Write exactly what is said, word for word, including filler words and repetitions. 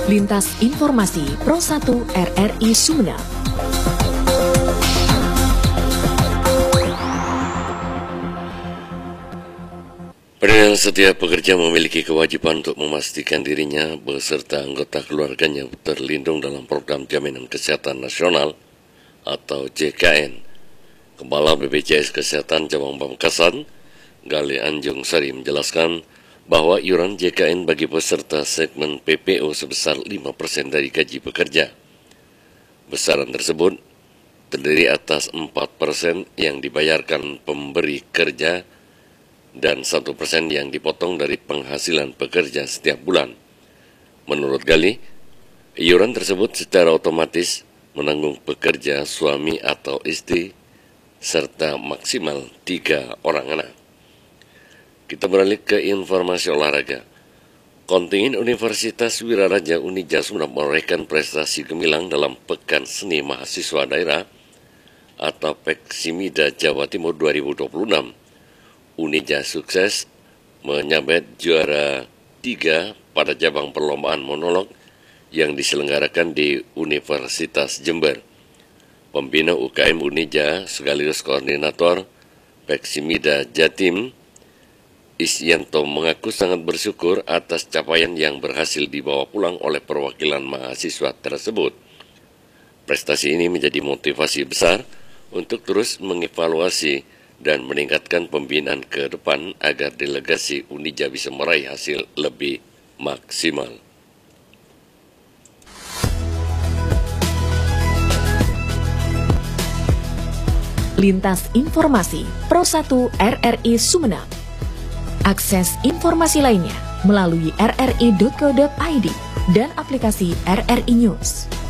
Lintas Informasi Pro satu R R I Sumeneb. Padahal setiap pekerja memiliki kewajiban untuk memastikan dirinya beserta anggota keluarganya terlindung dalam program Jaminan Kesehatan Nasional atau J K N. Kepala B P J S Kesehatan Cabang Pamekasan, Gali Anjung Sari menjelaskan bahwa iuran J K N bagi peserta segmen P P O sebesar lima persen dari gaji pekerja. Besaran tersebut terdiri atas empat persen yang dibayarkan pemberi kerja dan satu persen yang dipotong dari penghasilan pekerja setiap bulan. Menurut Gali, iuran tersebut secara otomatis menanggung pekerja, suami atau istri, serta maksimal tiga orang anak. Kita beralih ke informasi olahraga. Kontingen Universitas Wiraraja Unija Sumeneb menorehkan prestasi gemilang dalam Pekan Seni Mahasiswa Daerah atau Peksimida Jawa Timur dua ribu dua puluh enam. Unija sukses menyabet juara tiga pada cabang perlombaan monolog yang diselenggarakan di Universitas Jember. Pembina U K M Unija sekaligus koordinator Peksimida Jatim, Isyanto, mengaku sangat bersyukur atas capaian yang berhasil dibawa pulang oleh perwakilan mahasiswa tersebut. Prestasi ini menjadi motivasi besar untuk terus mengevaluasi dan meningkatkan pembinaan ke depan agar delegasi Unija bisa meraih hasil lebih maksimal. Lintas Informasi Pro satu R R I Sumeneb. Akses informasi lainnya melalui r r i titik co titik i d dan aplikasi R R I News.